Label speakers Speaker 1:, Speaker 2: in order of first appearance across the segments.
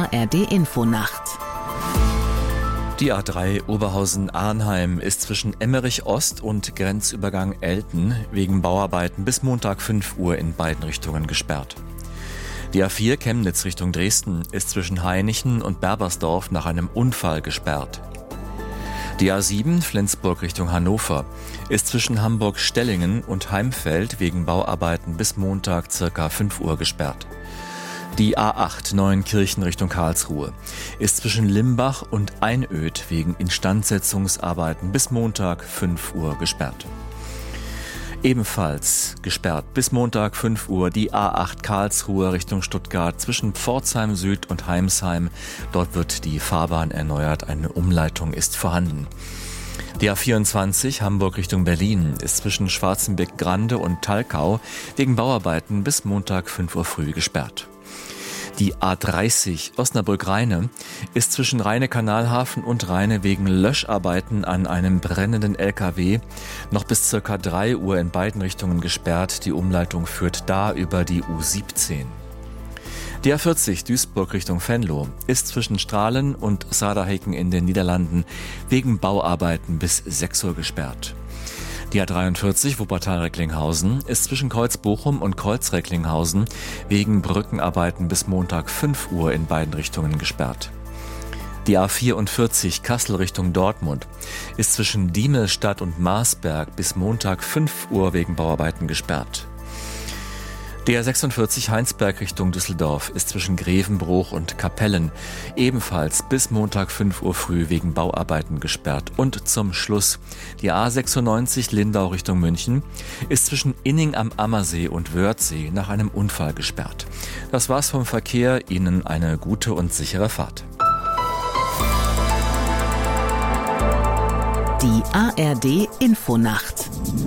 Speaker 1: ARD-Infonacht.
Speaker 2: Die A3 Oberhausen-Arnheim ist zwischen Emmerich-Ost und Grenzübergang Elten wegen Bauarbeiten bis Montag 5 Uhr in beiden Richtungen gesperrt. Die A4 Chemnitz Richtung Dresden ist zwischen Hainichen und Berbersdorf nach einem Unfall gesperrt. Die A7 Flensburg Richtung Hannover ist zwischen Hamburg-Stellingen und Heimfeld wegen Bauarbeiten bis Montag ca. 5 Uhr gesperrt. Die A8 Neuenkirchen Richtung Karlsruhe ist zwischen Limbach und Einöd wegen Instandsetzungsarbeiten bis Montag 5 Uhr gesperrt. Ebenfalls gesperrt bis Montag 5 Uhr die A8 Karlsruhe Richtung Stuttgart zwischen Pforzheim Süd und Heimsheim. Dort wird die Fahrbahn erneuert, eine Umleitung ist vorhanden. Die A24 Hamburg Richtung Berlin ist zwischen Schwarzenbeck-Grande und Talkau wegen Bauarbeiten bis Montag 5 Uhr früh gesperrt. Die A30 Osnabrück-Rheine ist zwischen Rheine-Kanalhafen und Rheine wegen Löscharbeiten an einem brennenden LKW noch bis ca. 3 Uhr in beiden Richtungen gesperrt. Die Umleitung führt da über die U17. Die A40 Duisburg Richtung Venlo ist zwischen Strahlen und Saarbrücken in den Niederlanden wegen Bauarbeiten bis 6 Uhr gesperrt. Die A43 Wuppertal-Recklinghausen ist zwischen Kreuz-Bochum und Kreuz-Recklinghausen wegen Brückenarbeiten bis Montag 5 Uhr in beiden Richtungen gesperrt. Die A44 Kassel Richtung Dortmund ist zwischen Diemelstadt und Marsberg bis Montag 5 Uhr wegen Bauarbeiten gesperrt. Die A46 Heinsberg Richtung Düsseldorf ist zwischen Grevenbruch und Kapellen ebenfalls bis Montag 5 Uhr früh wegen Bauarbeiten gesperrt. Und zum Schluss die A96 Lindau Richtung München ist zwischen Inning am Ammersee und Wörthsee nach einem Unfall gesperrt. Das war's vom Verkehr. Ihnen eine gute und sichere Fahrt.
Speaker 1: Die ARD-Infonacht.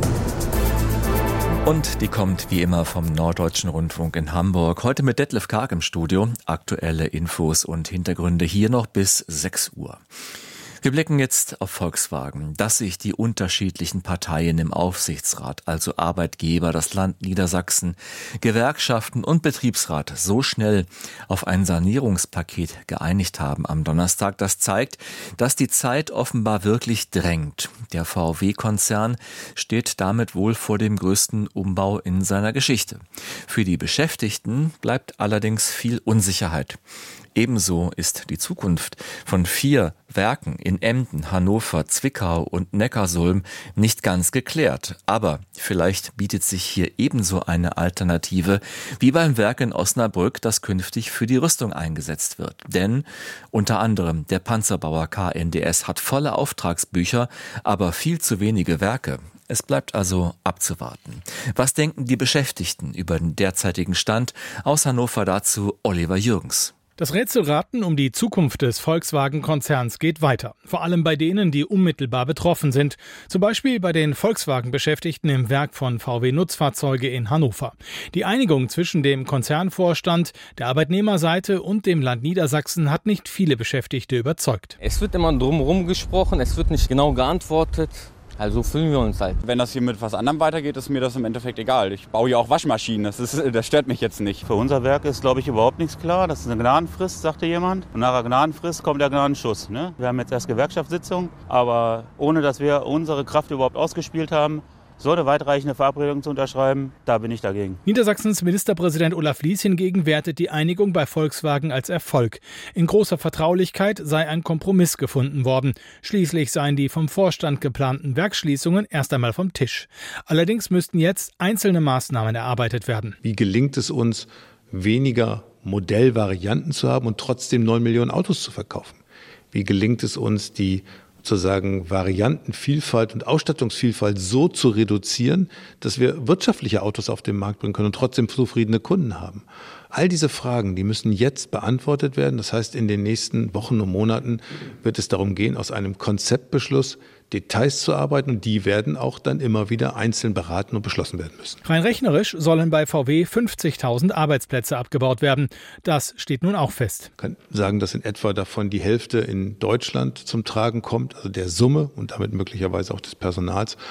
Speaker 2: Und die kommt wie immer vom Norddeutschen Rundfunk in Hamburg. Heute mit Detlef Karg im Studio. Aktuelle Infos und Hintergründe hier noch bis 6 Uhr. Wir blicken jetzt auf Volkswagen, dass sich die unterschiedlichen Parteien im Aufsichtsrat, also Arbeitgeber, das Land Niedersachsen, Gewerkschaften und Betriebsrat so schnell auf ein Sanierungspaket geeinigt haben am Donnerstag. Das zeigt, dass die Zeit offenbar wirklich drängt. Der VW-Konzern steht damit wohl vor dem größten Umbau in seiner Geschichte. Für die Beschäftigten bleibt allerdings viel Unsicherheit. Ebenso ist die Zukunft von 4 Werken in Emden, Hannover, Zwickau und Neckarsulm nicht ganz geklärt. Aber vielleicht bietet sich hier ebenso eine Alternative wie beim Werk in Osnabrück, das künftig für die Rüstung eingesetzt wird. Denn unter anderem der Panzerbauer KNDS hat volle Auftragsbücher, aber viel zu wenige Werke. Es bleibt also abzuwarten. Was denken die Beschäftigten über den derzeitigen Stand? Aus Hannover dazu Oliver Jürgens.
Speaker 3: Das Rätselraten um die Zukunft des Volkswagen-Konzerns geht weiter. Vor allem bei denen, die unmittelbar betroffen sind. Zum Beispiel bei den Volkswagen-Beschäftigten im Werk von VW Nutzfahrzeuge in Hannover. Die Einigung zwischen dem Konzernvorstand, der Arbeitnehmerseite und dem Land Niedersachsen hat nicht viele Beschäftigte überzeugt.
Speaker 4: Es wird immer drumherum gesprochen, es wird nicht genau geantwortet. Also fühlen wir uns halt.
Speaker 5: Wenn das hier mit was anderem weitergeht, ist mir das im Endeffekt egal. Ich baue ja auch Waschmaschinen, das stört mich jetzt nicht.
Speaker 6: Für unser Werk ist, glaube ich, überhaupt nichts klar. Das ist eine Gnadenfrist, sagte jemand. Und nach der Gnadenfrist kommt der Gnadenschuss. Ne? Wir haben jetzt erst Gewerkschaftssitzung, aber ohne dass wir unsere Kraft überhaupt ausgespielt haben, so eine weitreichende Verabredung zu unterschreiben, da bin ich dagegen.
Speaker 3: Niedersachsens Ministerpräsident Olaf Lies hingegen wertet die Einigung bei Volkswagen als Erfolg. In großer Vertraulichkeit sei ein Kompromiss gefunden worden. Schließlich seien die vom Vorstand geplanten Werksschließungen erst einmal vom Tisch. Allerdings müssten jetzt einzelne Maßnahmen erarbeitet werden.
Speaker 7: Wie gelingt es uns, weniger Modellvarianten zu haben und trotzdem 9 Millionen Autos zu verkaufen? Wie gelingt es uns, die sozusagen Variantenvielfalt und Ausstattungsvielfalt so zu reduzieren, dass wir wirtschaftliche Autos auf den Markt bringen können und trotzdem zufriedene Kunden haben. All diese Fragen, die müssen jetzt beantwortet werden. Das heißt, in den nächsten Wochen und Monaten wird es darum gehen, aus einem Konzeptbeschluss Details zu arbeiten und die werden auch dann immer wieder einzeln beraten und beschlossen werden müssen.
Speaker 3: Rein rechnerisch sollen bei VW 50.000 Arbeitsplätze abgebaut werden. Das steht nun auch fest.
Speaker 7: Ich kann sagen, dass in etwa davon die Hälfte in Deutschland zum Tragen kommt, also der Summe und damit möglicherweise auch des Personals.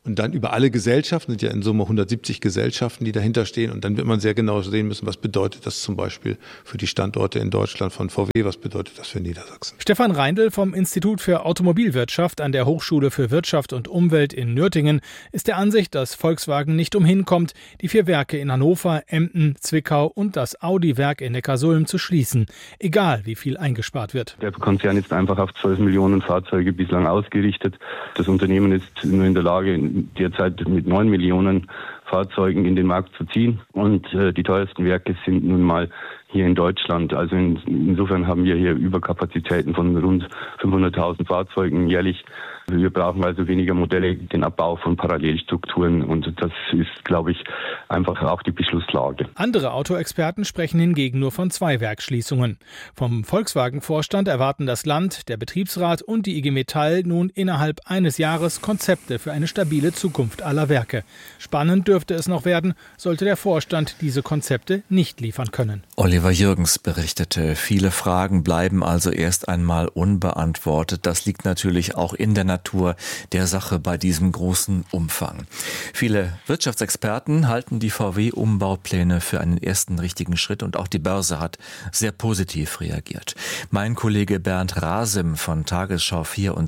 Speaker 7: und dann über alle Gesellschaften, sind ja in Summe 170 Gesellschaften, die dahinter stehen. Und dann wird man sehr genau sehen müssen, was bedeutet das zum Beispiel für die Standorte in Deutschland von VW, was bedeutet das für Niedersachsen.
Speaker 3: Stefan Reindl vom Institut für Automobilwirtschaft an der Hochschule für Wirtschaft und Umwelt in Nürtingen ist der Ansicht, dass Volkswagen nicht umhin kommt, die 4 Werke in Hannover, Emden, Zwickau und das Audi-Werk in Neckarsulm zu schließen, egal wie viel eingespart wird.
Speaker 8: Der Konzern ist einfach auf 12 Millionen Fahrzeuge bislang ausgerichtet. Das Unternehmen ist nur in der Lage, derzeit mit 9 Millionen Fahrzeugen in den Markt zu ziehen. Und die teuersten Werke sind nun mal hier in Deutschland. Also insofern haben wir hier Überkapazitäten von rund 500.000 Fahrzeugen jährlich. Wir brauchen also weniger Modelle, den Abbau von Parallelstrukturen. Und das ist, glaube ich, einfach auch die Beschlusslage.
Speaker 3: Andere Autoexperten sprechen hingegen nur von 2 Werksschließungen. Vom Volkswagen-Vorstand erwarten das Land, der Betriebsrat und die IG Metall nun innerhalb eines Jahres Konzepte für eine stabile Zukunft aller Werke. Spannend dürfte es noch werden, sollte der Vorstand diese Konzepte nicht liefern können.
Speaker 2: Oliver Jürgens berichtete, viele Fragen bleiben also erst einmal unbeantwortet. Das liegt natürlich auch in der Natur der Sache bei diesem großen Umfang. Viele Wirtschaftsexperten halten die VW-Umbaupläne für einen ersten richtigen Schritt und auch die Börse hat sehr positiv reagiert. Mein Kollege Bernd Rasim von Tagesschau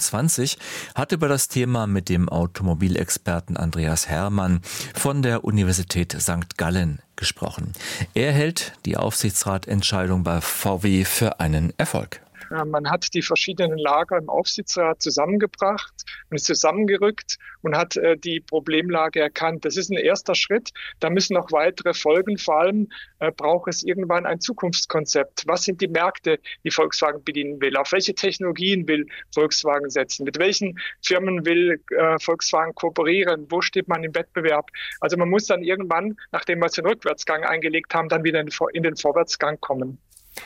Speaker 2: 24 hat über das Thema mit dem Automobilexperten Andreas Hermann von der Universität St. Gallen gesprochen. Er hält die Aufsichtsratentscheidung bei VW für einen Erfolg.
Speaker 9: Man hat die verschiedenen Lager im Aufsichtsrat zusammengebracht und ist zusammengerückt und hat die Problemlage erkannt. Das ist ein erster Schritt. Da müssen noch weitere folgen. Vor allem braucht es irgendwann ein Zukunftskonzept. Was sind die Märkte, die Volkswagen bedienen will? Auf welche Technologien will Volkswagen setzen? Mit welchen Firmen will Volkswagen kooperieren? Wo steht man im Wettbewerb? Also man muss dann irgendwann, nachdem wir den Rückwärtsgang eingelegt haben, dann wieder in den Vorwärtsgang kommen.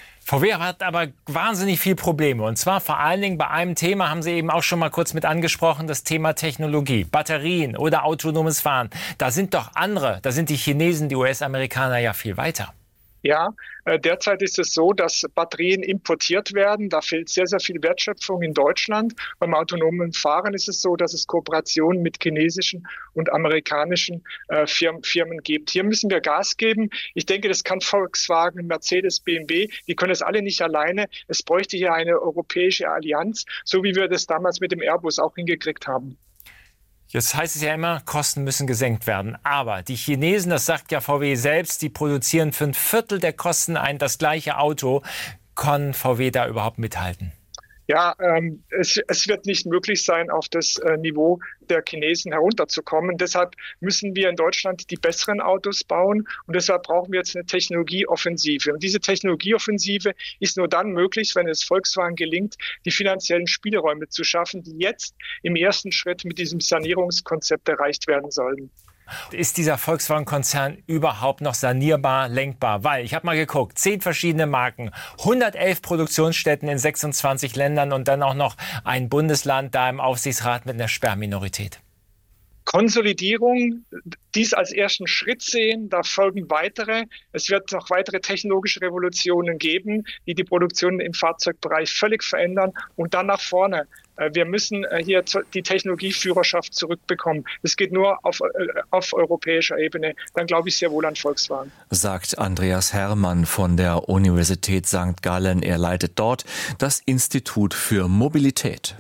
Speaker 10: VW hat aber wahnsinnig viele Probleme. Und zwar vor allen Dingen bei einem Thema, haben Sie eben auch schon mal kurz mit angesprochen, das Thema Technologie, Batterien oder autonomes Fahren. Da sind doch andere, da sind die Chinesen, die US-Amerikaner ja viel weiter.
Speaker 9: Ja, derzeit ist es so, dass Batterien importiert werden. Da fehlt sehr, sehr viel Wertschöpfung in Deutschland. Beim autonomen Fahren ist es so, dass es Kooperationen mit chinesischen und amerikanischen Firmen gibt. Hier müssen wir Gas geben. Ich denke, das kann Volkswagen, Mercedes, BMW, die können es alle nicht alleine. Es bräuchte hier eine europäische Allianz, so wie wir das damals mit dem Airbus auch hingekriegt haben.
Speaker 10: Jetzt heißt es ja immer, Kosten müssen gesenkt werden. Aber die Chinesen, das sagt ja VW selbst, die produzieren für 1/4 der Kosten das gleiche Auto. Kann VW da überhaupt mithalten?
Speaker 9: Ja, es wird nicht möglich sein, auf das Niveau der Chinesen herunterzukommen. Deshalb müssen wir in Deutschland die besseren Autos bauen und deshalb brauchen wir jetzt eine Technologieoffensive. Und diese Technologieoffensive ist nur dann möglich, wenn es Volkswagen gelingt, die finanziellen Spielräume zu schaffen, die jetzt im ersten Schritt mit diesem Sanierungskonzept erreicht werden sollen.
Speaker 10: Ist dieser Volkswagen-Konzern überhaupt noch sanierbar, lenkbar? Weil, ich habe mal geguckt, 10 verschiedene Marken, 111 Produktionsstätten in 26 Ländern und dann auch noch ein Bundesland da im Aufsichtsrat mit einer Sperrminorität.
Speaker 9: Konsolidierung, dies als ersten Schritt sehen, da folgen weitere. Es wird noch weitere technologische Revolutionen geben, die die Produktion im Fahrzeugbereich völlig verändern und dann nach vorne. Wir müssen hier die Technologieführerschaft zurückbekommen. Es geht nur auf europäischer Ebene. Dann glaube ich sehr wohl an Volkswagen.
Speaker 2: Sagt Andreas Hermann von der Universität St. Gallen. Er leitet dort das Institut für Mobilität.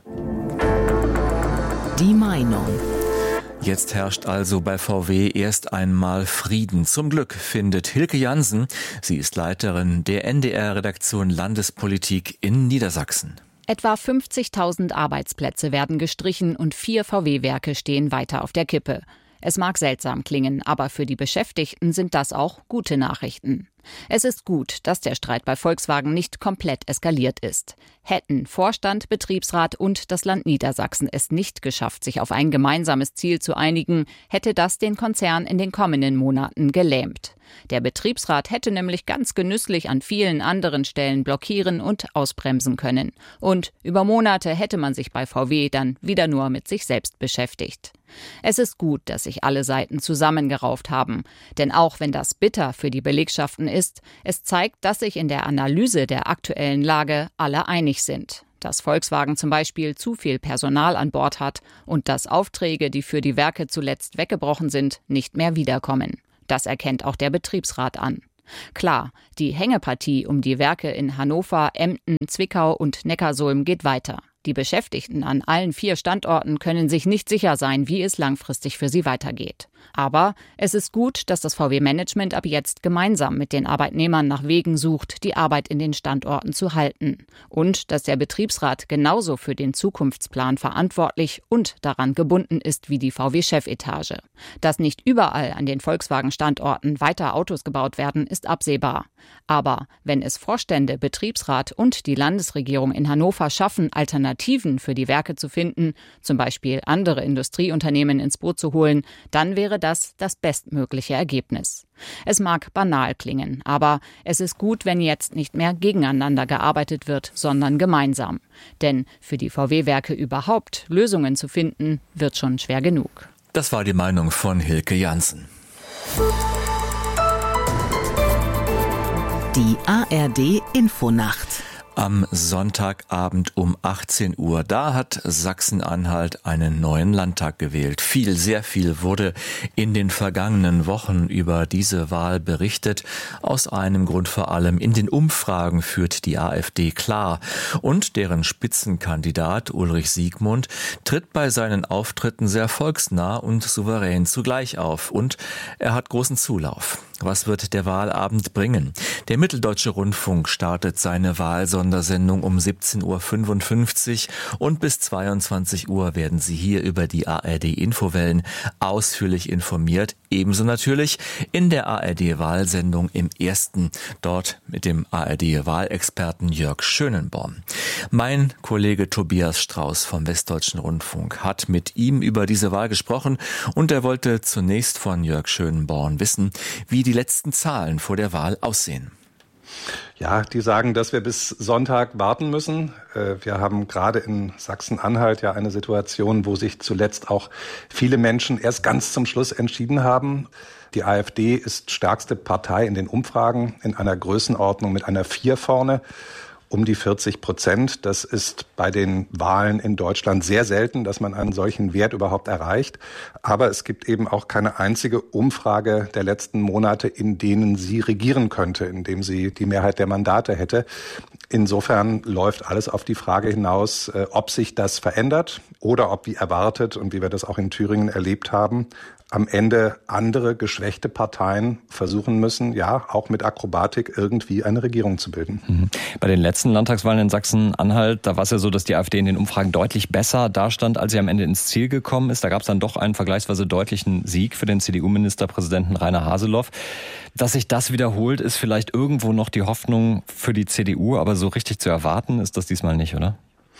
Speaker 1: Die Meinung.
Speaker 2: Jetzt herrscht also bei VW erst einmal Frieden. Zum Glück findet Hilke Jansen, sie ist Leiterin der NDR-Redaktion Landespolitik in Niedersachsen.
Speaker 11: Etwa 50.000 Arbeitsplätze werden gestrichen und 4 VW-Werke stehen weiter auf der Kippe. Es mag seltsam klingen, aber für die Beschäftigten sind das auch gute Nachrichten. Es ist gut, dass der Streit bei Volkswagen nicht komplett eskaliert ist. Hätten Vorstand, Betriebsrat und das Land Niedersachsen es nicht geschafft, sich auf ein gemeinsames Ziel zu einigen, hätte das den Konzern in den kommenden Monaten gelähmt. Der Betriebsrat hätte nämlich ganz genüsslich an vielen anderen Stellen blockieren und ausbremsen können. Und über Monate hätte man sich bei VW dann wieder nur mit sich selbst beschäftigt. Es ist gut, dass sich alle Seiten zusammengerauft haben. Denn auch wenn das bitter für die Belegschaften ist, es zeigt, dass sich in der Analyse der aktuellen Lage alle einig sind. dass Volkswagen zum Beispiel zu viel Personal an Bord hat und dass Aufträge, die für die Werke zuletzt weggebrochen sind, nicht mehr wiederkommen. Das erkennt auch der Betriebsrat an. Klar, die Hängepartie um die Werke in Hannover, Emden, Zwickau und Neckarsulm geht weiter. Die Beschäftigten an allen 4 Standorten können sich nicht sicher sein, wie es langfristig für sie weitergeht. Aber es ist gut, dass das VW-Management ab jetzt gemeinsam mit den Arbeitnehmern nach Wegen sucht, die Arbeit in den Standorten zu halten. Und dass der Betriebsrat genauso für den Zukunftsplan verantwortlich und daran gebunden ist wie die VW-Chefetage. Dass nicht überall an den Volkswagen-Standorten weiter Autos gebaut werden, ist absehbar. Aber wenn es Vorstände, Betriebsrat und die Landesregierung in Hannover schaffen, Alternativen für die Werke zu finden, zum Beispiel andere Industrieunternehmen ins Boot zu holen, dann wäre das bestmögliche Ergebnis. Es mag banal klingen, aber es ist gut, wenn jetzt nicht mehr gegeneinander gearbeitet wird, sondern gemeinsam. Denn für die VW-Werke überhaupt Lösungen zu finden, wird schon schwer genug.
Speaker 2: Das war die Meinung von Hilke Jansen.
Speaker 1: Die ARD Infonacht.
Speaker 2: Am Sonntagabend um 18 Uhr, da hat Sachsen-Anhalt einen neuen Landtag gewählt. Sehr viel wurde in den vergangenen Wochen über diese Wahl berichtet. Aus einem Grund vor allem: in den Umfragen führt die AfD klar. Und deren Spitzenkandidat Ulrich Siegmund tritt bei seinen Auftritten sehr volksnah und souverän zugleich auf. Und er hat großen Zulauf. Was wird der Wahlabend bringen? Der Mitteldeutsche Rundfunk startet seine Wahlsondersendung um 17.55 Uhr und bis 22 Uhr werden Sie hier über die ARD-Infowellen ausführlich informiert. Ebenso natürlich in der ARD-Wahlsendung im Ersten, dort mit dem ARD-Wahlexperten Jörg Schönenborn. Mein Kollege Tobias Strauß vom Westdeutschen Rundfunk hat mit ihm über diese Wahl gesprochen und er wollte zunächst von Jörg Schönenborn wissen, wie die letzten Zahlen vor der Wahl aussehen.
Speaker 12: Ja, die sagen, dass wir bis Sonntag warten müssen. Wir haben gerade in Sachsen-Anhalt ja eine Situation, wo sich zuletzt auch viele Menschen erst ganz zum Schluss entschieden haben. Die AfD ist stärkste Partei in den Umfragen in einer Größenordnung mit einer 4 vorne. Um die 40%. Das ist bei den Wahlen in Deutschland sehr selten, dass man einen solchen Wert überhaupt erreicht. Aber es gibt eben auch keine einzige Umfrage der letzten Monate, in denen sie regieren könnte, in dem sie die Mehrheit der Mandate hätte. Insofern läuft alles auf die Frage hinaus, ob sich das verändert oder ob, wie erwartet und wie wir das auch in Thüringen erlebt haben, am Ende andere geschwächte Parteien versuchen müssen, ja, auch mit Akrobatik irgendwie eine Regierung zu bilden.
Speaker 13: Bei den letzten Landtagswahlen in Sachsen-Anhalt, da war es ja so, dass die AfD in den Umfragen deutlich besser dastand, als sie am Ende ins Ziel gekommen ist. Da gab es dann doch einen vergleichsweise deutlichen Sieg für den CDU-Ministerpräsidenten Rainer Haseloff. Dass sich das wiederholt, ist vielleicht irgendwo noch die Hoffnung für die CDU, aber so richtig zu erwarten ist das diesmal nicht, oder?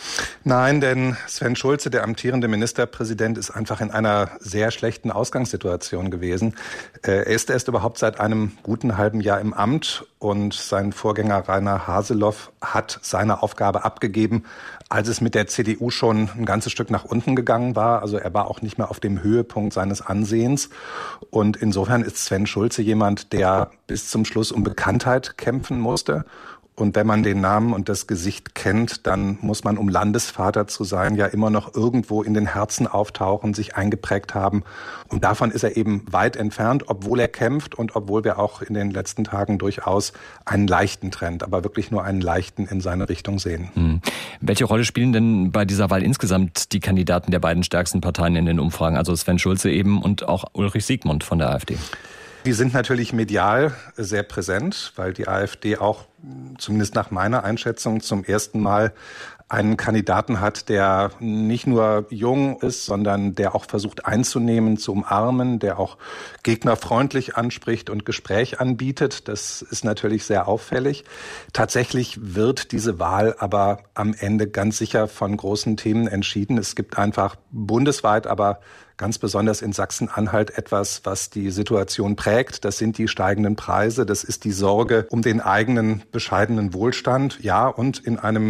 Speaker 12: Nein, denn Sven Schulze, der amtierende Ministerpräsident, ist einfach in einer sehr schlechten Ausgangssituation gewesen. Er ist erst überhaupt seit einem guten halben Jahr im Amt und sein Vorgänger Rainer Haseloff hat seine Aufgabe abgegeben, als es mit der CDU schon ein ganzes Stück nach unten gegangen war. Also er war auch nicht mehr auf dem Höhepunkt seines Ansehens. Und insofern ist Sven Schulze jemand, der bis zum Schluss um Bekanntheit kämpfen musste. Und wenn man den Namen und das Gesicht kennt, dann muss man, um Landesvater zu sein, ja immer noch irgendwo in den Herzen auftauchen, sich eingeprägt haben. Und davon ist er eben weit entfernt, obwohl er kämpft und obwohl wir auch in den letzten Tagen durchaus einen leichten Trend, aber wirklich nur einen leichten in seine Richtung sehen.
Speaker 13: Welche Rolle spielen denn bei dieser Wahl insgesamt die Kandidaten der beiden stärksten Parteien in den Umfragen, also Sven Schulze eben und auch Ulrich Siegmund von der AfD?
Speaker 12: Die sind natürlich medial sehr präsent, weil die AfD auch, zumindest nach meiner Einschätzung, zum ersten Mal einen Kandidaten hat, der nicht nur jung ist, sondern der auch versucht einzunehmen, zu umarmen, der auch gegnerfreundlich anspricht und Gespräch anbietet. Das ist natürlich sehr auffällig. Tatsächlich wird diese Wahl aber am Ende ganz sicher von großen Themen entschieden. Es gibt einfach bundesweit, aber ganz besonders in Sachsen-Anhalt etwas, was die Situation prägt. Das sind die steigenden Preise. Das ist die Sorge um den eigenen bescheidenen Wohlstand. Ja, und in einem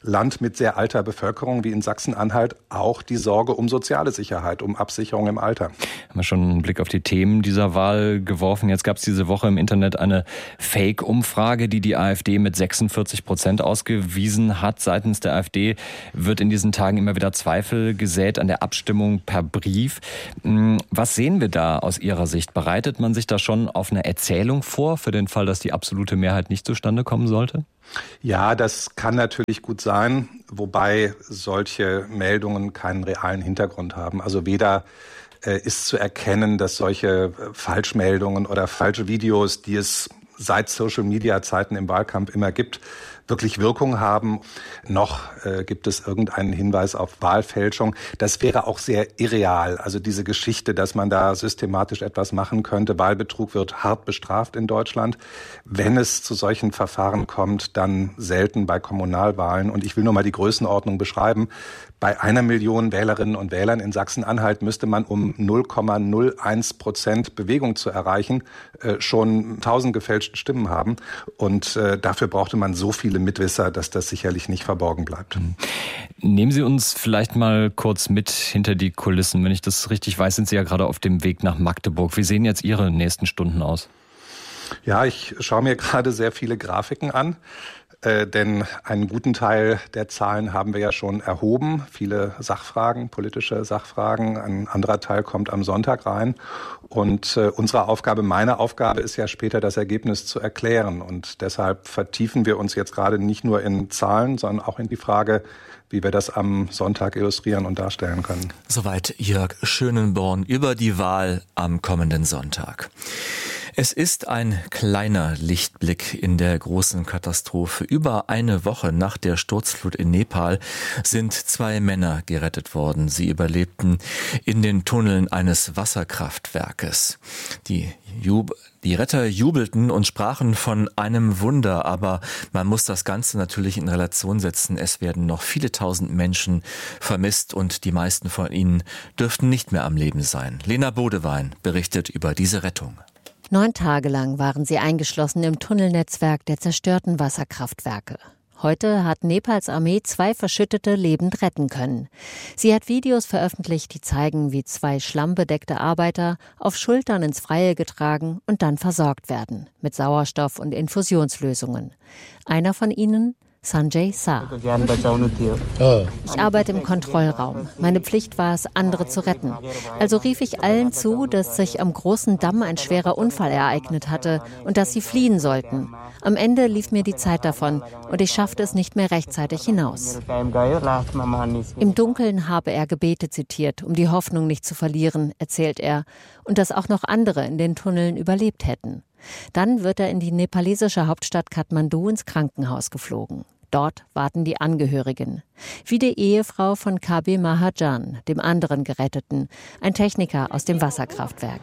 Speaker 12: Land mit sehr alter Bevölkerung wie in Sachsen-Anhalt auch die Sorge um soziale Sicherheit, um Absicherung im Alter.
Speaker 13: Haben wir schon einen Blick auf die Themen dieser Wahl geworfen. Jetzt gab es diese Woche im Internet eine Fake-Umfrage, die AfD mit 46% ausgewiesen hat. Seitens der AfD wird in diesen Tagen immer wieder Zweifel gesät an der Abstimmung per Brief. Was sehen wir da aus Ihrer Sicht? Bereitet man sich da schon auf eine Erzählung vor, für den Fall, dass die absolute Mehrheit nicht zustande kommen sollte?
Speaker 12: Ja, das kann natürlich gut sein, wobei solche Meldungen keinen realen Hintergrund haben. Also weder ist zu erkennen, dass solche Falschmeldungen oder falsche Videos, die es seit Social-Media-Zeiten im Wahlkampf immer gibt, wirklich Wirkung haben. Noch gibt es irgendeinen Hinweis auf Wahlfälschung. Das wäre auch sehr irreal. Also diese Geschichte, dass man da systematisch etwas machen könnte. Wahlbetrug wird hart bestraft in Deutschland. Wenn es zu solchen Verfahren kommt, dann selten bei Kommunalwahlen. Und ich will nur mal die Größenordnung beschreiben. Bei 1 Million Wählerinnen und Wählern in Sachsen-Anhalt müsste man, um 0,01% Bewegung zu erreichen, schon 1000 gefälschte Stimmen haben. Und dafür brauchte man so viele Mitwisser, dass das sicherlich nicht verborgen bleibt.
Speaker 13: Nehmen Sie uns vielleicht mal kurz mit hinter die Kulissen. Wenn ich das richtig weiß, sind Sie ja gerade auf dem Weg nach Magdeburg. Wie sehen jetzt Ihre nächsten Stunden aus?
Speaker 12: Ja, ich schaue mir gerade sehr viele Grafiken an. Denn einen guten Teil der Zahlen haben wir ja schon erhoben. Viele Sachfragen, politische Sachfragen. Ein anderer Teil kommt am Sonntag rein. Und meine Aufgabe ist ja später, das Ergebnis zu erklären. Und deshalb vertiefen wir uns jetzt gerade nicht nur in Zahlen, sondern auch in die Frage, wie wir das am Sonntag illustrieren und darstellen können.
Speaker 2: Soweit Jörg Schönenborn über die Wahl am kommenden Sonntag. Es ist ein kleiner Lichtblick in der großen Katastrophe. Über eine Woche nach der Sturzflut in Nepal sind 2 Männer gerettet worden. Sie überlebten in den Tunneln eines Wasserkraftwerkes. Die Retter jubelten und sprachen von einem Wunder, aber man muss das Ganze natürlich in Relation setzen. Es werden noch viele tausend Menschen vermisst und die meisten von ihnen dürften nicht mehr am Leben sein. Lena Bodewein berichtet über diese Rettung.
Speaker 14: 9 Tage lang waren sie eingeschlossen im Tunnelnetzwerk der zerstörten Wasserkraftwerke. Heute hat Nepals Armee 2 Verschüttete lebend retten können. Sie hat Videos veröffentlicht, die zeigen, wie 2 schlammbedeckte Arbeiter auf Schultern ins Freie getragen und dann versorgt werden mit Sauerstoff und Infusionslösungen. Einer von ihnen, Sanjay Sa. Ich arbeite im Kontrollraum. Meine Pflicht war es, andere zu retten. Also rief ich allen zu, dass sich am großen Damm ein schwerer Unfall ereignet hatte und dass sie fliehen sollten. Am Ende lief mir die Zeit davon und ich schaffte es nicht mehr rechtzeitig hinaus. Im Dunkeln habe er Gebete zitiert, um die Hoffnung nicht zu verlieren, erzählt er, und dass auch noch andere in den Tunneln überlebt hätten. Dann wird er in die nepalesische Hauptstadt Kathmandu ins Krankenhaus geflogen. Dort warten die Angehörigen. Wie die Ehefrau von KB Mahajan, dem anderen Geretteten, ein Techniker aus dem Wasserkraftwerk.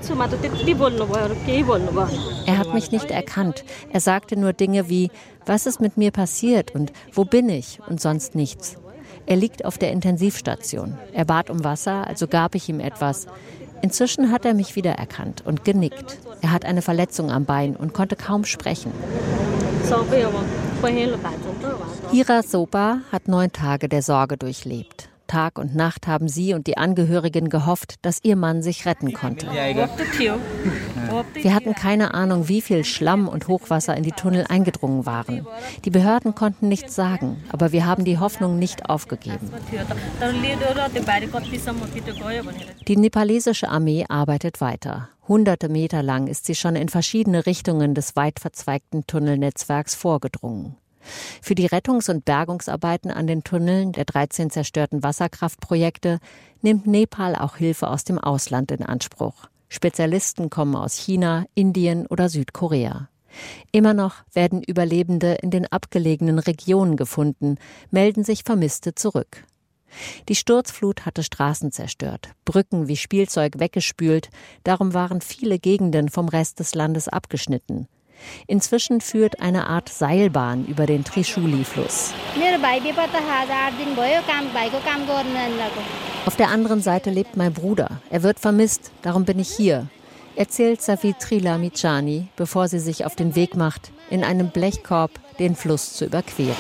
Speaker 14: Er hat mich nicht erkannt. Er sagte nur Dinge wie, was ist mit mir passiert und wo bin ich und sonst nichts. Er liegt auf der Intensivstation. Er bat um Wasser, also gab ich ihm etwas. Inzwischen hat er mich wiedererkannt und genickt. Er hat eine Verletzung am Bein und konnte kaum sprechen. Hira Sopa hat 9 Tage der Sorge durchlebt. Tag und Nacht haben sie und die Angehörigen gehofft, dass ihr Mann sich retten konnte. Wir hatten keine Ahnung, wie viel Schlamm und Hochwasser in die Tunnel eingedrungen waren. Die Behörden konnten nichts sagen, aber wir haben die Hoffnung nicht aufgegeben. Die nepalesische Armee arbeitet weiter. Hunderte Meter lang ist sie schon in verschiedene Richtungen des weit verzweigten Tunnelnetzwerks vorgedrungen. Für die Rettungs- und Bergungsarbeiten an den Tunneln der 13 zerstörten Wasserkraftprojekte nimmt Nepal auch Hilfe aus dem Ausland in Anspruch. Spezialisten kommen aus China, Indien oder Südkorea. Immer noch werden Überlebende in den abgelegenen Regionen gefunden, melden sich Vermisste zurück. Die Sturzflut hatte Straßen zerstört, Brücken wie Spielzeug weggespült, darum waren viele Gegenden vom Rest des Landes abgeschnitten. Inzwischen führt eine Art Seilbahn über den Trishuli-Fluss. Auf der anderen Seite lebt mein Bruder. Er wird vermisst, darum bin ich hier, erzählt Savitri Lamicani, bevor sie sich auf den Weg macht. in einem Blechkorb den Fluss zu überqueren.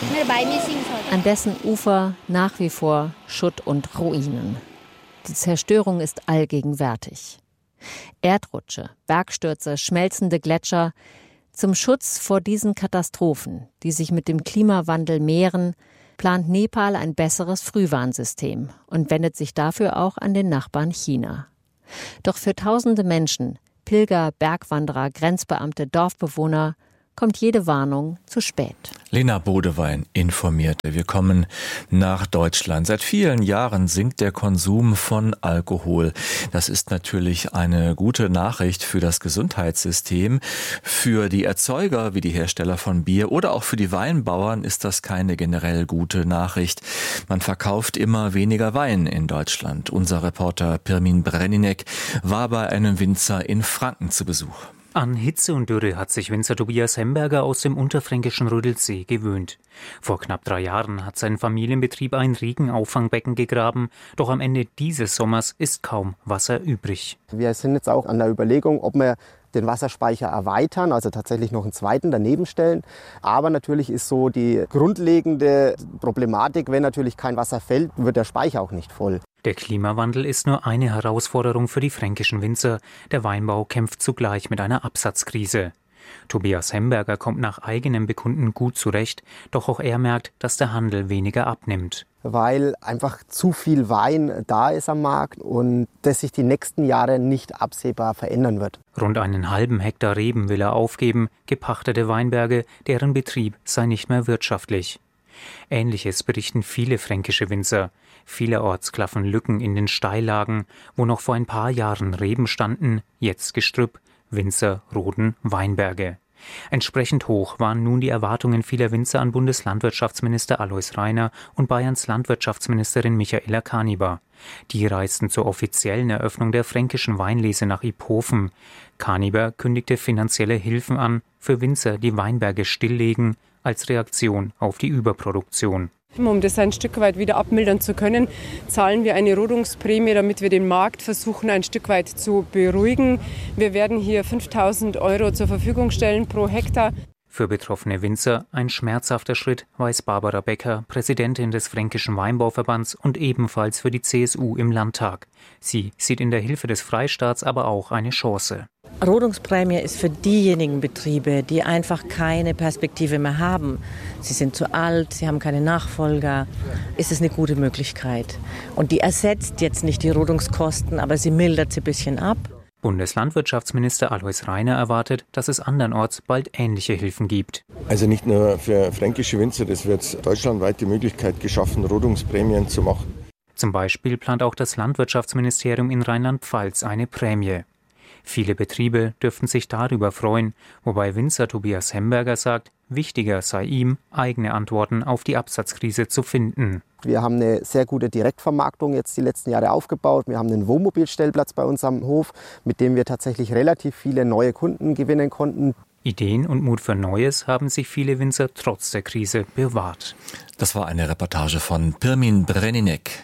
Speaker 14: An dessen Ufer nach wie vor Schutt und Ruinen. Die Zerstörung ist allgegenwärtig. Erdrutsche, Bergstürze, schmelzende Gletscher. Zum Schutz vor diesen Katastrophen, die sich mit dem Klimawandel mehren, plant Nepal ein besseres Frühwarnsystem und wendet sich dafür auch an den Nachbarn China. Doch für tausende Menschen, Pilger, Bergwanderer, Grenzbeamte, Dorfbewohner, kommt jede Warnung zu spät.
Speaker 2: Lena Bodewein informierte. Wir kommen nach Deutschland. Seit vielen Jahren sinkt der Konsum von Alkohol. Das ist natürlich eine gute Nachricht für das Gesundheitssystem. Für die Erzeuger wie die Hersteller von Bier oder auch für die Weinbauern ist das keine generell gute Nachricht. Man verkauft immer weniger Wein in Deutschland. Unser Reporter Pirmin Breninek war bei einem Winzer in Franken zu Besuch.
Speaker 15: An Hitze und Dürre hat sich Winzer Tobias Hemberger aus dem unterfränkischen Rödelsee gewöhnt. Vor knapp 3 Jahren hat sein Familienbetrieb ein Regenauffangbecken gegraben, doch am Ende dieses Sommers ist kaum Wasser übrig.
Speaker 16: Wir sind jetzt auch an der Überlegung, ob wir den Wasserspeicher erweitern, also tatsächlich noch einen zweiten daneben stellen. Aber natürlich ist so die grundlegende Problematik, wenn natürlich kein Wasser fällt, wird der Speicher auch nicht voll.
Speaker 15: Der Klimawandel ist nur eine Herausforderung für die fränkischen Winzer. Der Weinbau kämpft zugleich mit einer Absatzkrise. Tobias Hemberger kommt nach eigenem Bekunden gut zurecht, doch auch er merkt, dass der Handel weniger abnimmt.
Speaker 16: Weil einfach zu viel Wein da ist am Markt und das sich die nächsten Jahre nicht absehbar verändern wird.
Speaker 15: Rund einen halben Hektar Reben will er aufgeben, gepachtete Weinberge, deren Betrieb sei nicht mehr wirtschaftlich. Ähnliches berichten viele fränkische Winzer. Vielerorts klaffen Lücken in den Steillagen, wo noch vor ein paar Jahren Reben standen, jetzt Gestrüpp, Winzer roden Weinberge. Entsprechend hoch waren nun die Erwartungen vieler Winzer an Bundeslandwirtschaftsminister Alois Rainer und Bayerns Landwirtschaftsministerin Michaela Kaniber. Die reisten zur offiziellen Eröffnung der fränkischen Weinlese nach Iphofen. Kaniber kündigte finanzielle Hilfen an für Winzer, die Weinberge stilllegen, als Reaktion auf die Überproduktion.
Speaker 17: Um das ein Stück weit wieder abmildern zu können, zahlen wir eine Rodungsprämie, damit wir den Markt versuchen, ein Stück weit zu beruhigen. Wir werden hier 5.000 € zur Verfügung stellen pro Hektar.
Speaker 15: Für betroffene Winzer ein schmerzhafter Schritt, weiß Barbara Becker, Präsidentin des Fränkischen Weinbauverbands und ebenfalls für die CSU im Landtag. Sie sieht in der Hilfe des Freistaats aber auch eine Chance.
Speaker 18: Rodungsprämie ist für diejenigen Betriebe, die einfach keine Perspektive mehr haben. Sie sind zu alt, sie haben keine Nachfolger. Ist es eine gute Möglichkeit. Und die ersetzt jetzt nicht die Rodungskosten, aber sie mildert sie ein bisschen ab.
Speaker 15: Bundeslandwirtschaftsminister Alois Rainer erwartet, dass es andernorts bald ähnliche Hilfen gibt.
Speaker 19: Also nicht nur für fränkische Winzer, es wird deutschlandweit die Möglichkeit geschaffen, Rodungsprämien zu machen.
Speaker 15: Zum Beispiel plant auch das Landwirtschaftsministerium in Rheinland-Pfalz eine Prämie. Viele Betriebe dürften sich darüber freuen, wobei Winzer Tobias Hemberger sagt, wichtiger sei ihm, eigene Antworten auf die Absatzkrise zu finden.
Speaker 16: Wir haben eine sehr gute Direktvermarktung jetzt die letzten Jahre aufgebaut. Wir haben einen Wohnmobilstellplatz bei uns am Hof, mit dem wir tatsächlich relativ viele neue Kunden gewinnen konnten.
Speaker 15: Ideen und Mut für Neues haben sich viele Winzer trotz der Krise bewahrt.
Speaker 2: Das war eine Reportage von Pirmin Breninek.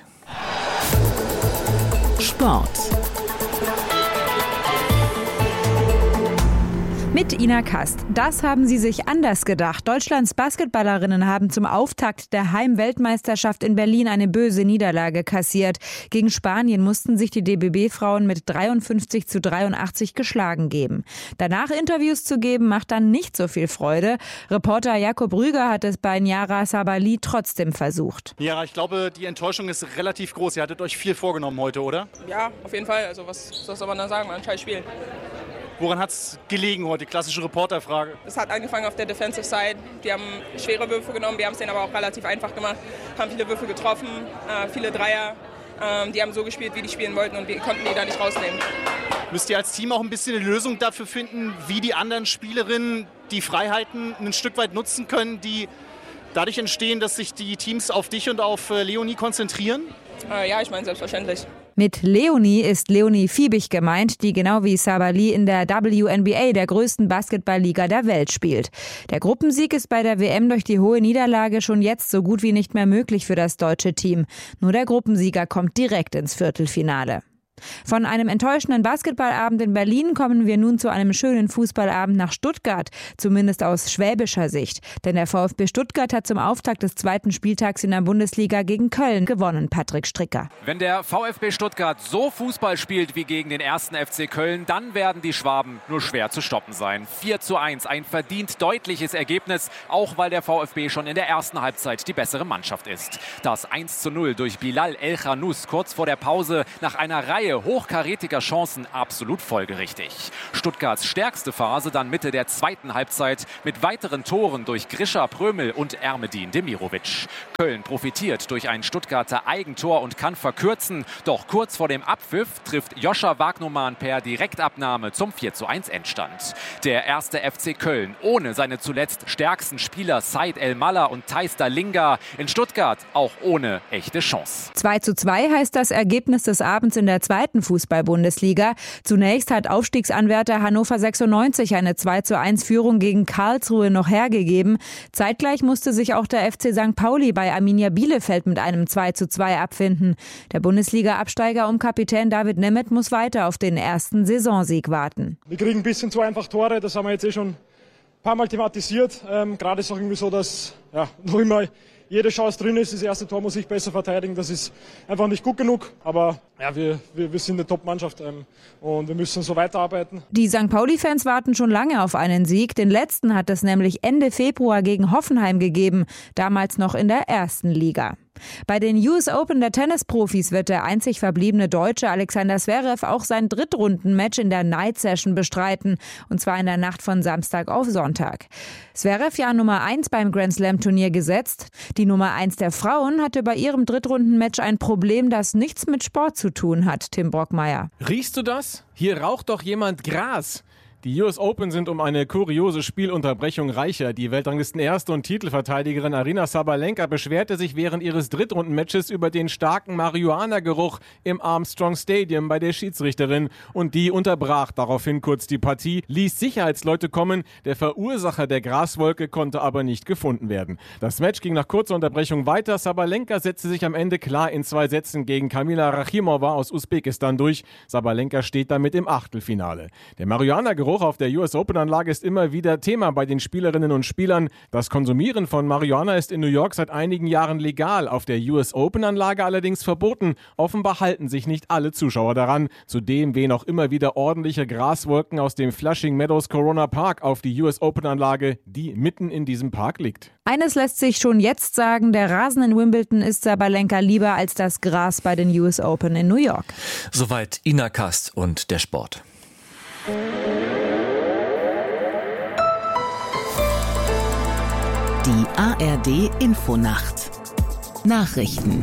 Speaker 1: Sport.
Speaker 20: Mit Ina Kast. Das haben sie sich anders gedacht. Deutschlands Basketballerinnen haben zum Auftakt der Heim-Weltmeisterschaft in Berlin eine böse Niederlage kassiert. Gegen Spanien mussten sich die DBB-Frauen mit 53:83 geschlagen geben. Danach Interviews zu geben, macht dann nicht so viel Freude. Reporter Jakob Rüger hat es bei Nyara Sabali trotzdem versucht.
Speaker 21: Ja, ich glaube, die Enttäuschung ist relativ groß. Ihr hattet euch viel vorgenommen heute, oder?
Speaker 22: Ja, auf jeden Fall. Also was soll man da sagen? Ein scheiß Spiel.
Speaker 21: Woran hat es gelegen heute? Klassische Reporterfrage.
Speaker 22: Es hat angefangen auf der Defensive Side. Die haben schwere Würfe genommen, wir haben es denen aber auch relativ einfach gemacht. Haben viele Würfe getroffen, viele Dreier. Die haben so gespielt, wie die spielen wollten und wir konnten die da nicht rausnehmen.
Speaker 21: Müsst ihr als Team auch ein bisschen eine Lösung dafür finden, wie die anderen Spielerinnen die Freiheiten ein Stück weit nutzen können, die dadurch entstehen, dass sich die Teams auf dich und auf Leonie konzentrieren?
Speaker 22: Ja, ich meine selbstverständlich.
Speaker 20: Mit Leonie ist Leonie Fiebig gemeint, die genau wie Sabali in der WNBA, der größten Basketballliga der Welt, spielt. Der Gruppensieg ist bei der WM durch die hohe Niederlage schon jetzt so gut wie nicht mehr möglich für das deutsche Team. Nur der Gruppensieger kommt direkt ins Viertelfinale. Von einem enttäuschenden Basketballabend in Berlin kommen wir nun zu einem schönen Fußballabend nach Stuttgart, zumindest aus schwäbischer Sicht. Denn der VfB Stuttgart hat zum Auftakt des 2. Spieltags in der Bundesliga gegen Köln gewonnen, Patrick Stricker.
Speaker 4: Wenn der VfB Stuttgart so Fußball spielt wie gegen den 1. FC Köln, dann werden die Schwaben nur schwer zu stoppen sein. 4:1, ein verdient deutliches Ergebnis, auch weil der VfB schon in der ersten Halbzeit die bessere Mannschaft ist. Das 1:0 durch Bilal El-Khanous kurz vor der Pause nach einer Reihe hochkarätiger Chancen absolut folgerichtig. Stuttgarts stärkste Phase dann Mitte der zweiten Halbzeit mit weiteren Toren durch Grisha Prömel und Ermedin Demirovic. Köln profitiert durch ein Stuttgarter Eigentor und kann verkürzen. Doch kurz vor dem Abpfiff trifft Joscha Wagnumann per Direktabnahme zum 4:1 Endstand. Der 1. FC Köln ohne seine zuletzt stärksten Spieler Said El-Malla und Thais Dalinga. In Stuttgart auch ohne echte Chance.
Speaker 20: 2:2 heißt das Ergebnis des Abends in der 2. Fußball-Bundesliga. Zunächst hat Aufstiegsanwärter Hannover 96 eine 2:1 Führung gegen Karlsruhe noch hergegeben. Zeitgleich musste sich auch der FC St. Pauli bei Arminia Bielefeld mit einem 2:2 abfinden. Der Bundesliga-Absteiger um Kapitän David Nemeth muss weiter auf den ersten Saisonsieg warten.
Speaker 5: Wir kriegen ein bisschen zu einfach Tore, das haben wir jetzt schon ein paar Mal thematisiert. Gerade ist es auch irgendwie so, dass noch immer jede Chance drin ist. Das erste Tor muss ich besser verteidigen. Das ist einfach nicht gut genug. Aber wir sind eine Top-Mannschaft und wir müssen so weiterarbeiten.
Speaker 20: Die St. Pauli-Fans warten schon lange auf einen Sieg. Den letzten hat es nämlich Ende Februar gegen Hoffenheim gegeben. Damals noch in der 1. Liga. Bei den US Open der Tennisprofis wird der einzig verbliebene Deutsche Alexander Zverev auch sein Drittrundenmatch in der Night Session bestreiten. Und zwar in der Nacht von Samstag auf Sonntag. Zverev ja Nummer 1 beim Grand Slam Turnier gesetzt. Die Nummer 1 der Frauen hatte bei ihrem Drittrundenmatch ein Problem, das nichts mit Sport zu tun hat, Tim Brockmeier.
Speaker 23: Riechst du das? Hier raucht doch jemand Gras. Die US Open sind um eine kuriose Spielunterbrechung reicher. Die Weltranglisten-Erste und Titelverteidigerin Aryna Sabalenka beschwerte sich während ihres Drittrundenmatches über den starken Marihuana-Geruch im Armstrong Stadium bei der Schiedsrichterin. Und die unterbrach daraufhin kurz die Partie, ließ Sicherheitsleute kommen. Der Verursacher der Graswolke konnte aber nicht gefunden werden. Das Match ging nach kurzer Unterbrechung weiter. Sabalenka setzte sich am Ende klar in 2 Sätzen gegen Kamila Rachimova aus Usbekistan durch. Sabalenka steht damit im Achtelfinale. Der Marihuana-Geruch auf der US Open-Anlage ist immer wieder Thema bei den Spielerinnen und Spielern. Das Konsumieren von Marihuana ist in New York seit einigen Jahren legal, auf der US Open-Anlage allerdings verboten. Offenbar halten sich nicht alle Zuschauer daran. Zudem wehen auch immer wieder ordentliche Graswolken aus dem Flushing Meadows Corona Park auf die US Open-Anlage, die mitten in diesem Park liegt.
Speaker 20: Eines lässt sich schon jetzt sagen, der Rasen in Wimbledon ist Sabalenka lieber als das Gras bei den US Open in New York.
Speaker 2: Soweit Ina Kast und der Sport.
Speaker 1: Die ARD Infonacht. Nachrichten.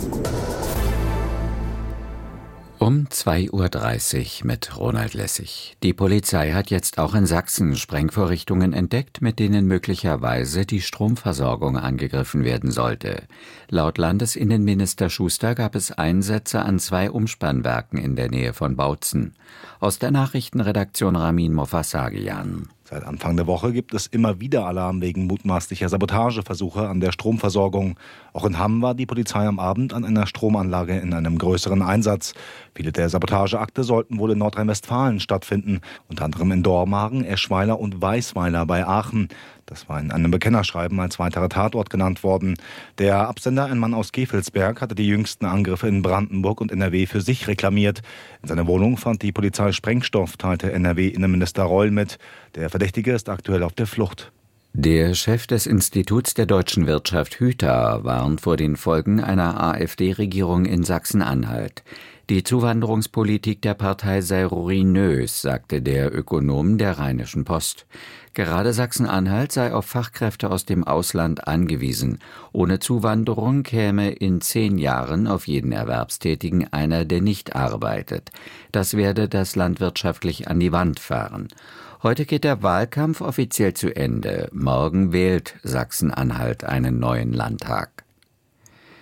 Speaker 24: Um 2:30 Uhr mit Ronald Lessig. Die Polizei hat jetzt auch in Sachsen Sprengvorrichtungen entdeckt, mit denen möglicherweise die Stromversorgung angegriffen werden sollte. Laut Landesinnenminister Schuster gab es Einsätze an 2 Umspannwerken in der Nähe von Bautzen. Aus der Nachrichtenredaktion Ramin Mofasagian.
Speaker 25: Seit Anfang der Woche gibt es immer wieder Alarm wegen mutmaßlicher Sabotageversuche an der Stromversorgung. Auch in Hamm war die Polizei am Abend an einer Stromanlage in einem größeren Einsatz. Viele der Sabotageakte sollten wohl in Nordrhein-Westfalen stattfinden, unter anderem in Dormagen, Eschweiler und Weisweiler bei Aachen. Das war in einem Bekennerschreiben als weiterer Tatort genannt worden. Der Absender, ein Mann aus Gevelsberg, hatte die jüngsten Angriffe in Brandenburg und NRW für sich reklamiert. In seiner Wohnung fand die Polizei Sprengstoff, teilte NRW-Innenminister Reul mit. Der Verdächtige ist aktuell auf der Flucht.
Speaker 24: Der Chef des Instituts der deutschen Wirtschaft Hüter warnt vor den Folgen einer AfD-Regierung in Sachsen-Anhalt. Die Zuwanderungspolitik der Partei sei ruinös, sagte der Ökonom der Rheinischen Post. Gerade Sachsen-Anhalt sei auf Fachkräfte aus dem Ausland angewiesen. Ohne Zuwanderung käme in 10 Jahren auf jeden Erwerbstätigen einer, der nicht arbeitet. Das werde das Land wirtschaftlich an die Wand fahren. Heute geht der Wahlkampf offiziell zu Ende. Morgen wählt Sachsen-Anhalt einen neuen Landtag.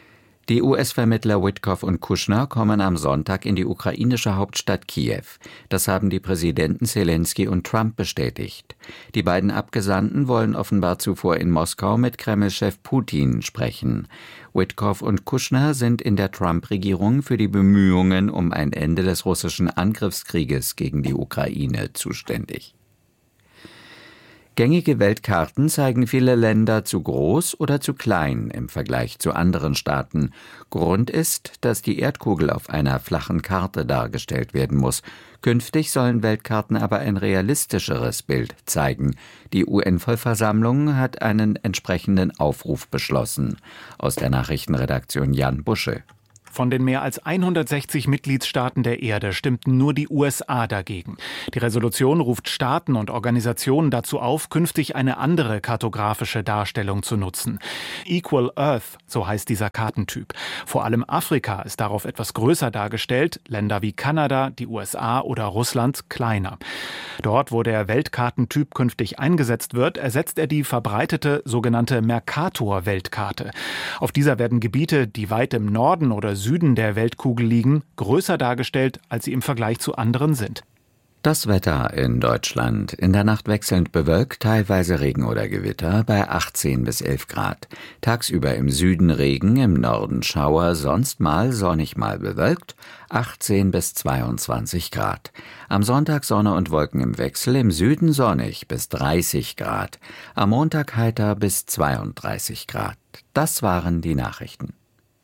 Speaker 24: Die US-Vermittler Witkoff und Kushner kommen am Sonntag in die ukrainische Hauptstadt Kiew. Das haben die Präsidenten Zelensky und Trump bestätigt. Die beiden Abgesandten wollen offenbar zuvor in Moskau mit Kreml-Chef Putin sprechen. Witkoff und Kushner sind in der Trump-Regierung für die Bemühungen um ein Ende des russischen Angriffskrieges gegen die Ukraine zuständig. Gängige Weltkarten zeigen viele Länder zu groß oder zu klein im Vergleich zu anderen Staaten. Grund ist, dass die Erdkugel auf einer flachen Karte dargestellt werden muss. Künftig sollen Weltkarten aber ein realistischeres Bild zeigen. Die UN-Vollversammlung hat einen entsprechenden Aufruf beschlossen. Aus der Nachrichtenredaktion Jan Busche.
Speaker 3: Von den mehr als 160 Mitgliedstaaten der Erde stimmten nur die USA dagegen. Die Resolution ruft Staaten und Organisationen dazu auf, künftig eine andere kartografische Darstellung zu nutzen. Equal Earth, so heißt dieser Kartentyp. Vor allem Afrika ist darauf etwas größer dargestellt, Länder wie Kanada, die USA oder Russland kleiner. Dort, wo der Weltkartentyp künftig eingesetzt wird, ersetzt er die verbreitete sogenannte Mercator-Weltkarte. Auf dieser werden Gebiete, die weit im Norden oder Süden der Weltkugel liegen, größer dargestellt, als sie im Vergleich zu anderen sind.
Speaker 24: Das Wetter in Deutschland. In der Nacht wechselnd bewölkt, teilweise Regen oder Gewitter bei 18 bis 11 Grad. Tagsüber im Süden Regen, im Norden Schauer, sonst mal sonnig mal bewölkt, 18 bis 22 Grad. Am Sonntag Sonne und Wolken im Wechsel, im Süden sonnig bis 30 Grad. Am Montag heiter bis 32 Grad. Das waren die Nachrichten.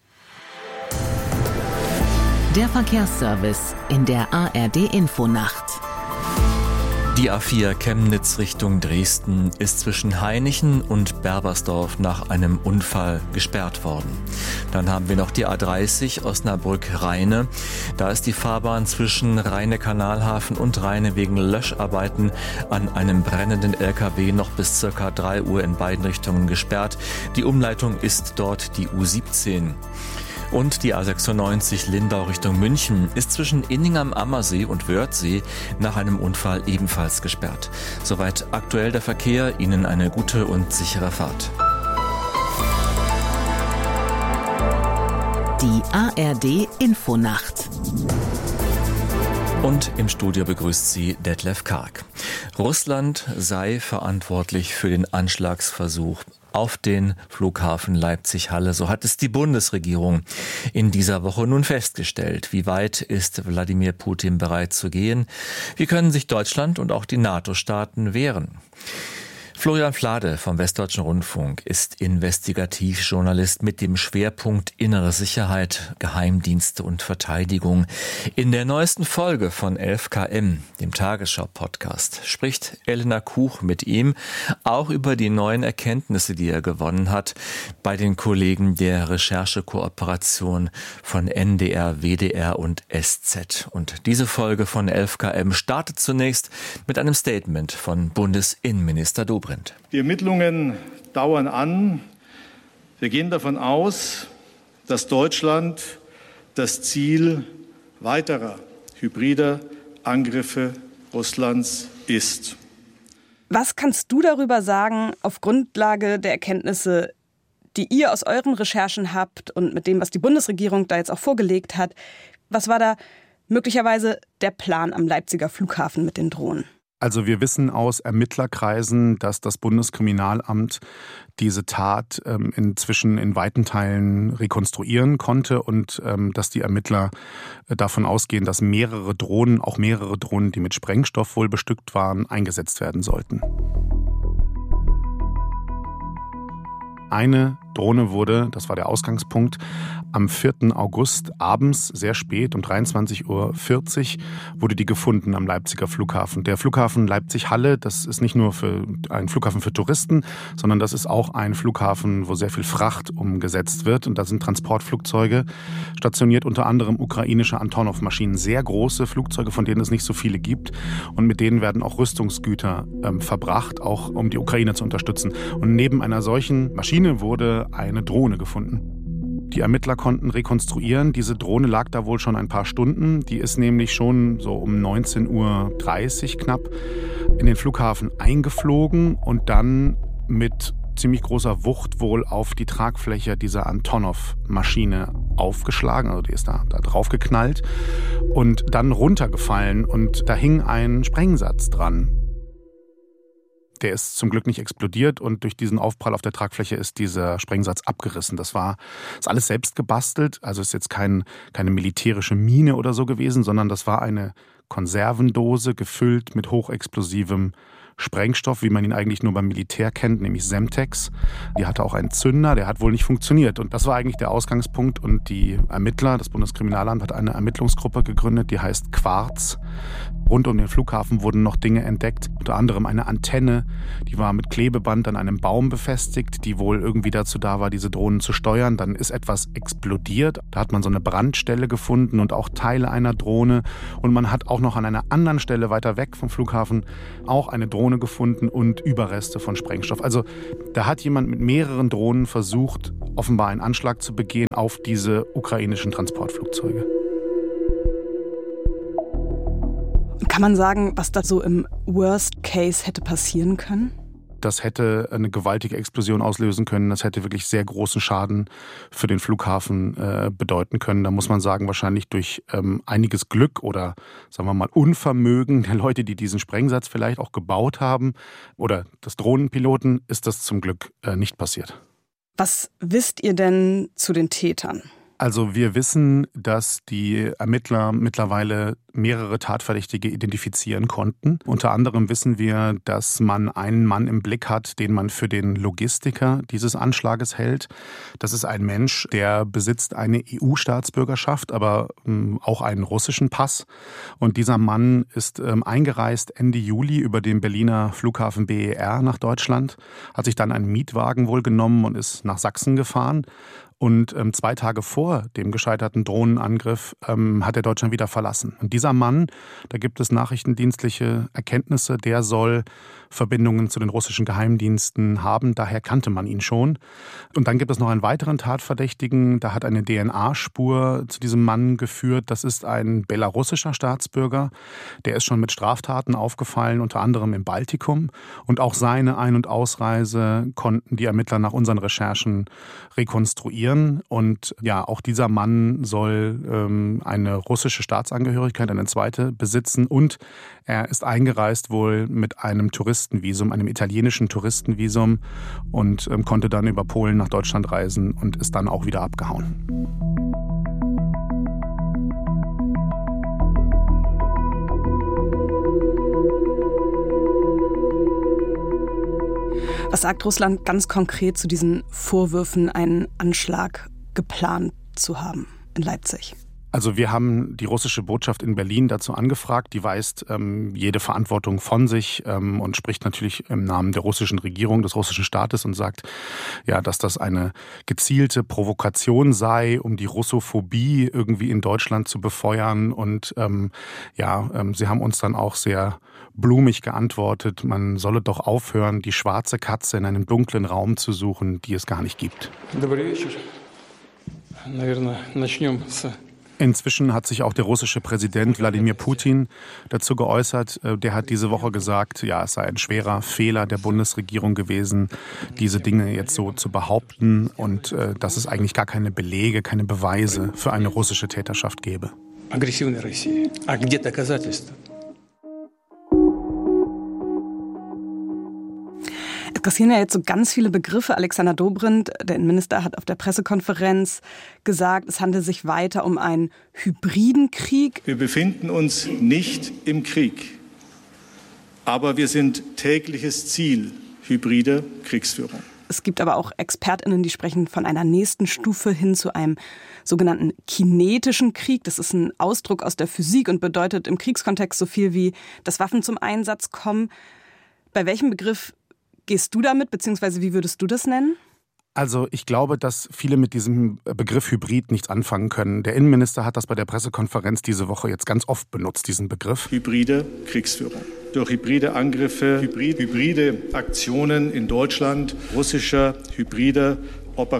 Speaker 1: Der Verkehrsservice in der ARD-Infonacht.
Speaker 2: Die A4 Chemnitz Richtung Dresden ist zwischen Hainichen und Berbersdorf nach einem Unfall gesperrt worden. Dann haben wir noch die A30 Osnabrück-Rheine. Da ist die Fahrbahn zwischen Rheine-Kanalhafen und Rheine wegen Löscharbeiten an einem brennenden LKW noch bis ca. 3 Uhr in beiden Richtungen gesperrt. Die Umleitung ist dort die U17. Und die A96 Lindau Richtung München ist zwischen Inning am Ammersee und Wörthsee nach einem Unfall ebenfalls gesperrt. Soweit aktuell der Verkehr. Ihnen eine gute und sichere Fahrt.
Speaker 1: Die ARD Infonacht.
Speaker 2: Und im Studio begrüßt sie Detlef Karg. Russland sei verantwortlich für den Anschlagsversuch auf den Flughafen Leipzig-Halle. So hat es die Bundesregierung in dieser Woche nun festgestellt. Wie weit ist Wladimir Putin bereit zu gehen? Wie können sich Deutschland und auch die NATO-Staaten wehren? Florian Flade vom Westdeutschen Rundfunk ist Investigativjournalist mit dem Schwerpunkt Innere Sicherheit, Geheimdienste und Verteidigung. In der neuesten Folge von 11KM, dem Tagesschau-Podcast, spricht Elena Kuch mit ihm auch über die neuen Erkenntnisse, die er gewonnen hat bei den Kollegen der Recherchekooperation von NDR, WDR und SZ. Und diese Folge von 11KM startet zunächst mit einem Statement von Bundesinnenminister Dobrindt.
Speaker 6: Die Ermittlungen dauern an. Wir gehen davon aus, dass Deutschland das Ziel weiterer hybrider Angriffe Russlands ist.
Speaker 7: Was kannst du darüber sagen, auf Grundlage der Erkenntnisse, die ihr aus euren Recherchen habt und mit dem, was die Bundesregierung da jetzt auch vorgelegt hat? Was war da möglicherweise der Plan am Leipziger Flughafen mit den Drohnen?
Speaker 8: Also wir wissen aus Ermittlerkreisen, dass das Bundeskriminalamt diese Tat inzwischen in weiten Teilen rekonstruieren konnte und dass die Ermittler davon ausgehen, dass mehrere Drohnen, die mit Sprengstoff wohl bestückt waren, eingesetzt werden sollten. Eine Drohne wurde, das war der Ausgangspunkt, am 4. August abends, sehr spät, um 23:40 Uhr, wurde die gefunden am Leipziger Flughafen. Der Flughafen Leipzig-Halle, das ist nicht nur ein Flughafen für Touristen, sondern das ist auch ein Flughafen, wo sehr viel Fracht umgesetzt wird. Und da sind Transportflugzeuge stationiert, unter anderem ukrainische Antonov-Maschinen. Sehr große Flugzeuge, von denen es nicht so viele gibt. Und mit denen werden auch Rüstungsgüter verbracht, auch um die Ukraine zu unterstützen. Und neben einer solchen Maschine wurde eine Drohne gefunden. Die Ermittler konnten rekonstruieren, diese Drohne lag da wohl schon ein paar Stunden. Die ist nämlich schon so um 19:30 Uhr knapp in den Flughafen eingeflogen und dann mit ziemlich großer Wucht wohl auf die Tragfläche dieser Antonov-Maschine aufgeschlagen. Also die ist da drauf geknallt und dann runtergefallen. Und da hing ein Sprengsatz dran. Der ist zum Glück nicht explodiert und durch diesen Aufprall auf der Tragfläche ist dieser Sprengsatz abgerissen. Das ist alles selbst gebastelt, also ist jetzt keine militärische Mine oder so gewesen, sondern das war eine Konservendose gefüllt mit hochexplosivem Sprengstoff, wie man ihn eigentlich nur beim Militär kennt, nämlich Semtex. Die hatte auch einen Zünder, der hat wohl nicht funktioniert. Und das war eigentlich der Ausgangspunkt. Und die Ermittler, das Bundeskriminalamt hat eine Ermittlungsgruppe gegründet, die heißt Quarz. Rund um den Flughafen wurden noch Dinge entdeckt, unter anderem eine Antenne, die war mit Klebeband an einem Baum befestigt, die wohl irgendwie dazu da war, diese Drohnen zu steuern. Dann ist etwas explodiert, da hat man so eine Brandstelle gefunden und auch Teile einer Drohne. Und man hat auch noch an einer anderen Stelle weiter weg vom Flughafen auch eine Drohne gefunden und Überreste von Sprengstoff. Also da hat jemand mit mehreren Drohnen versucht, offenbar einen Anschlag zu begehen auf diese ukrainischen Transportflugzeuge.
Speaker 7: Kann man sagen, was da so im Worst Case hätte passieren können?
Speaker 8: Das hätte eine gewaltige Explosion auslösen können. Das hätte wirklich sehr großen Schaden für den Flughafen bedeuten können. Da muss man sagen, wahrscheinlich durch einiges Glück oder sagen wir mal Unvermögen der Leute, die diesen Sprengsatz vielleicht auch gebaut haben oder des Drohnenpiloten, ist das zum Glück nicht passiert.
Speaker 7: Was wisst ihr denn zu den Tätern?
Speaker 8: Also wir wissen, dass die Ermittler mittlerweile mehrere Tatverdächtige identifizieren konnten. Unter anderem wissen wir, dass man einen Mann im Blick hat, den man für den Logistiker dieses Anschlages hält. Das ist ein Mensch, der besitzt eine EU-Staatsbürgerschaft, aber auch einen russischen Pass. Und dieser Mann ist eingereist Ende Juli über den Berliner Flughafen BER nach Deutschland, hat sich dann einen Mietwagen wohl genommen und ist nach Sachsen gefahren. Und 2 Tage vor dem gescheiterten Drohnenangriff hat er Deutschland wieder verlassen. Und dieser Mann, da gibt es nachrichtendienstliche Erkenntnisse, der soll Verbindungen zu den russischen Geheimdiensten haben. Daher kannte man ihn schon. Und dann gibt es noch einen weiteren Tatverdächtigen. Da hat eine DNA-Spur zu diesem Mann geführt. Das ist ein belarussischer Staatsbürger. Der ist schon mit Straftaten aufgefallen, unter anderem im Baltikum. Und auch seine Ein- und Ausreise konnten die Ermittler nach unseren Recherchen rekonstruieren. Und ja, auch dieser Mann soll eine russische Staatsangehörigkeit, eine zweite, besitzen. Und er ist eingereist wohl mit einem Touristenvisum, einem italienischen Touristenvisum und konnte dann über Polen nach Deutschland reisen und ist dann auch wieder abgehauen.
Speaker 7: Was sagt Russland ganz konkret zu diesen Vorwürfen, einen Anschlag geplant zu haben in Leipzig?
Speaker 8: Also wir haben die russische Botschaft in Berlin dazu angefragt. Die weist jede Verantwortung von sich und spricht natürlich im Namen der russischen Regierung, des russischen Staates und sagt, ja, dass das eine gezielte Provokation sei, um die Russophobie irgendwie in Deutschland zu befeuern. Und sie haben uns dann auch sehr blumig geantwortet, man solle doch aufhören, die schwarze Katze in einem dunklen Raum zu suchen, die es gar nicht gibt. Inzwischen hat sich auch der russische Präsident Wladimir Putin dazu geäußert. Der hat diese Woche gesagt, ja, es sei ein schwerer Fehler der Bundesregierung gewesen, diese Dinge jetzt so zu behaupten und dass es eigentlich gar keine Belege, keine Beweise für eine russische Täterschaft gäbe.
Speaker 9: Aggressive России. А где доказательства?
Speaker 7: Es kursieren ja jetzt so ganz viele Begriffe. Alexander Dobrindt, der Innenminister, hat auf der Pressekonferenz gesagt, es handelt sich weiter um einen hybriden Krieg.
Speaker 6: Wir befinden uns nicht im Krieg, aber wir sind tägliches Ziel hybrider Kriegsführung.
Speaker 7: Es gibt aber auch ExpertInnen, die sprechen von einer nächsten Stufe hin zu einem sogenannten kinetischen Krieg. Das ist ein Ausdruck aus der Physik und bedeutet im Kriegskontext so viel wie, dass Waffen zum Einsatz kommen. Bei welchem Begriff gehst du damit, beziehungsweise wie würdest du das nennen?
Speaker 8: Also ich glaube, dass viele mit diesem Begriff Hybrid nichts anfangen können. Der Innenminister hat das bei der Pressekonferenz diese Woche jetzt ganz oft benutzt, diesen Begriff.
Speaker 6: Hybride Kriegsführung. Durch hybride Angriffe, hybride Aktionen in Deutschland, russischer hybrider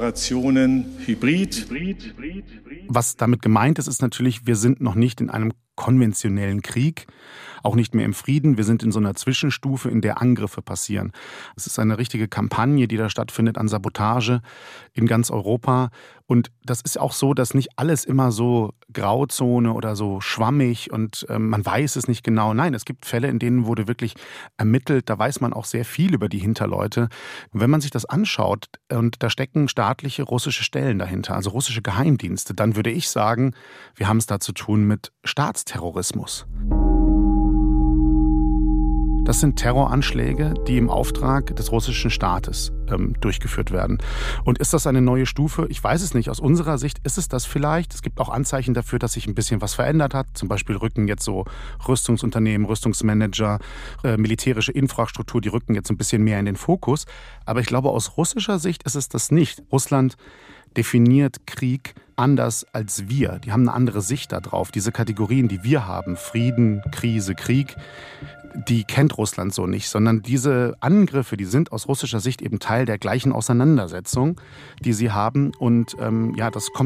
Speaker 6: Operationen, Hybrid.
Speaker 8: Was damit gemeint ist, ist natürlich, wir sind noch nicht in einem konventionellen Krieg, auch nicht mehr im Frieden. Wir sind in so einer Zwischenstufe, in der Angriffe passieren. Es ist eine richtige Kampagne, die da stattfindet an Sabotage in ganz Europa. Und das ist auch so, dass nicht alles immer so Grauzone oder so schwammig und man weiß es nicht genau. Nein, es gibt Fälle, in denen wurde wirklich ermittelt. Da weiß man auch sehr viel über die Hinterleute. Und wenn man sich das anschaut und da stecken staatliche russische Stellen dahinter, also russische Geheimdienste, dann würde ich sagen, wir haben es da zu tun mit Staatsterrorismus. Das sind Terroranschläge, die im Auftrag des russischen Staates durchgeführt werden. Und ist das eine neue Stufe? Ich weiß es nicht. Aus unserer Sicht ist es das vielleicht. Es gibt auch Anzeichen dafür, dass sich ein bisschen was verändert hat. Zum Beispiel rücken jetzt so Rüstungsunternehmen, Rüstungsmanager, militärische Infrastruktur, die rücken jetzt ein bisschen mehr in den Fokus. Aber ich glaube, aus russischer Sicht ist es das nicht. Russland definiert Krieg anders als wir. Die haben eine andere Sicht darauf. Diese Kategorien, die wir haben, Frieden, Krise, Krieg, die kennt Russland so nicht, sondern diese Angriffe, die sind aus russischer Sicht eben Teil der gleichen Auseinandersetzung, die sie haben. Und das kommt